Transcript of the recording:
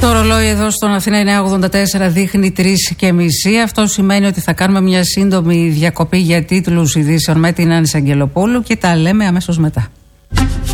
Το ρολόι εδώ στον Αθήνα 9:84 δείχνει 3:30. Αυτό σημαίνει ότι θα κάνουμε μια σύντομη διακοπή για τίτλους ειδήσεων με την Άννη Αγγελοπούλου και τα λέμε αμέσως μετά.